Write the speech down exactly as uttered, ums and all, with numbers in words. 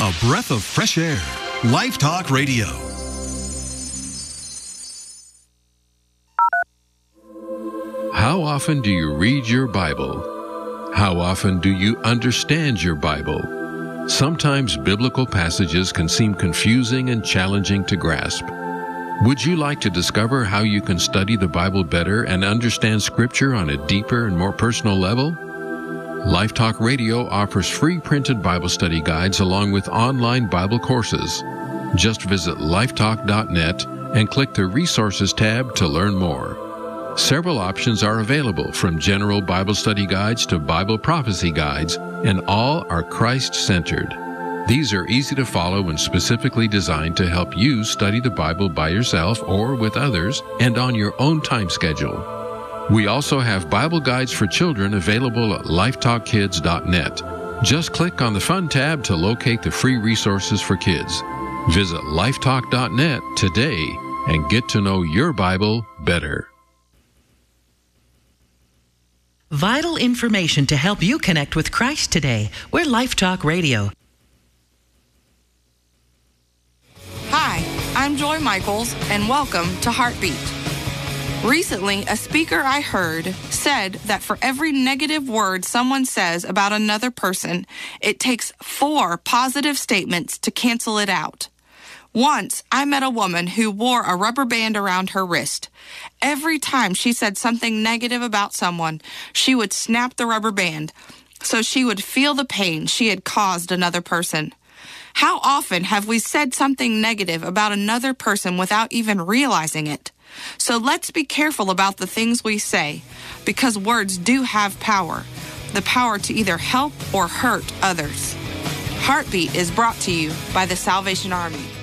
A breath of fresh air. Life Talk Radio. How often do you read your Bible? How often do you understand your Bible? Sometimes biblical passages can seem confusing and challenging to grasp. Would you like to discover how you can study the Bible better and understand Scripture on a deeper and more personal level? Life Talk Radio offers free printed Bible study guides along with online Bible courses. Just visit lifetalk dot net and click the Resources tab to learn more. Several options are available, from general Bible study guides to Bible prophecy guides, and all are Christ-centered. These are easy to follow and specifically designed to help you study the Bible by yourself or with others and on your own time schedule. We also have Bible guides for children available at lifetalk kids dot net. Just click on the Fun tab to locate the free resources for kids. Visit lifetalk dot net today and get to know your Bible better. Vital information to help you connect with Christ today. We're Life Talk Radio. Hi, I'm Joy Michaels, and welcome to Heartbeat. Recently, a speaker I heard said that for every negative word someone says about another person, it takes four positive statements to cancel it out. Once, I met a woman who wore a rubber band around her wrist. Every time she said something negative about someone, she would snap the rubber band so she would feel the pain she had caused another person. How often have we said something negative about another person without even realizing it? So let's be careful about the things we say, because words do have power, the power to either help or hurt others. Heartbeat is brought to you by the Salvation Army.